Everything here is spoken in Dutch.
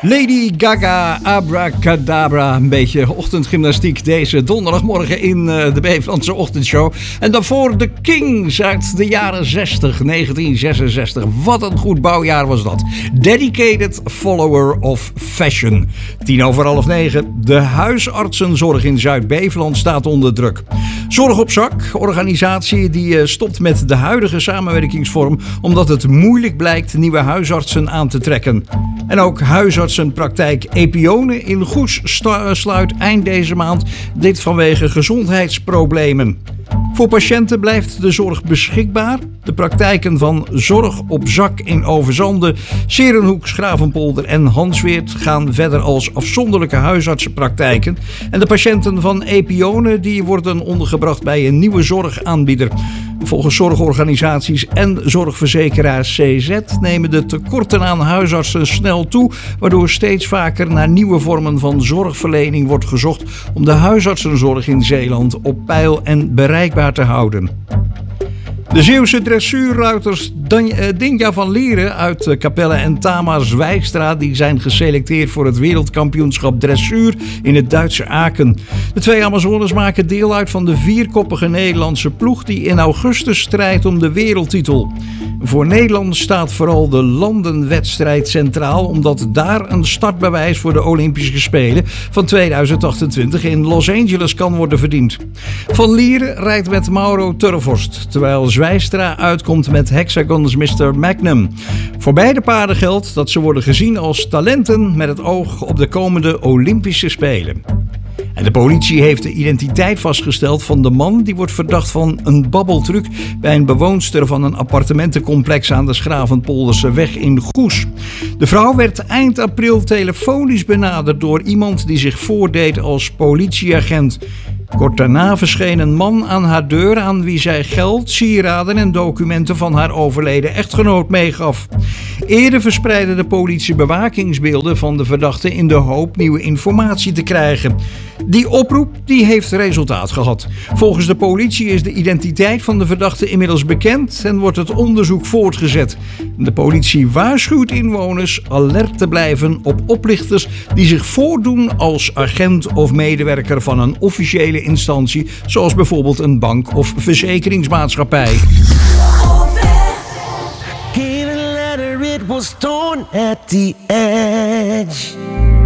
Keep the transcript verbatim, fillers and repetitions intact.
Lady Gaga, abracadabra. Een beetje ochtendgymnastiek deze donderdagmorgen in uh, de Bevelandse ochtendshow. En daarvoor de Kings uit de jaren zestig, negentien zesenzestig. Wat een goed bouwjaar was dat. Dedicated Follower of Fashion. Tien over half negen. De huisartsenzorg in Zuid-Beveland staat onder druk. Zorg op zak, organisatie die uh, stopt met de huidige samenwerkingsvorm omdat het moeilijk blijkt nieuwe huisartsen aan te trekken. En ook huisartsenpraktijk Epione in Goes sluit eind deze maand, dit vanwege gezondheidsproblemen. Voor patiënten blijft de zorg beschikbaar. De praktijken van Zorg op Zak in Overzande, Serenhoek, Schravenpolder en Hansweert gaan verder als afzonderlijke huisartsenpraktijken. En de patiënten van Epione die worden ondergebracht bij een nieuwe zorgaanbieder. Volgens zorgorganisaties en zorgverzekeraar C Z nemen de tekorten aan huisartsen snel toe, waardoor steeds vaker naar nieuwe vormen van zorgverlening wordt gezocht om de huisartsenzorg in Zeeland op peil en bereikbaar te houden. De Zeeuwse dressuurruiters Dinja van Lieren uit Capelle en Tama Zwijgstra die zijn geselecteerd voor het wereldkampioenschap dressuur in het Duitse Aken. De twee Amazones maken deel uit van de vierkoppige Nederlandse ploeg die in augustus strijdt om de wereldtitel. Voor Nederland staat vooral de landenwedstrijd centraal, omdat daar een startbewijs voor de Olympische Spelen van tweeduizend achtentwintig in Los Angeles kan worden verdiend. Van Lieren rijdt met Mauro Turvorst, terwijl Zwijstra uitkomt met Hexagon's mister Magnum. Voor beide paarden geldt dat ze worden gezien als talenten met het oog op de komende Olympische Spelen. En de politie heeft de identiteit vastgesteld van de man die wordt verdacht van een babbeltruc bij een bewoonster van een appartementencomplex aan de Schravenpolderse weg in Goes. De vrouw werd eind april telefonisch benaderd door iemand die zich voordeed als politieagent. Kort daarna verscheen een man aan haar deur aan wie zij geld, sieraden en documenten van haar overleden echtgenoot meegaf. Eerder verspreidde de politie bewakingsbeelden van de verdachte in de hoop nieuwe informatie te krijgen. Die oproep die heeft resultaat gehad. Volgens de politie is de identiteit van de verdachte inmiddels bekend en wordt het onderzoek voortgezet. De politie waarschuwt inwoners alert te blijven op oplichters die zich voordoen als agent of medewerker van een officiële instantie, zoals bijvoorbeeld een bank of verzekeringsmaatschappij. It was torn at the edge.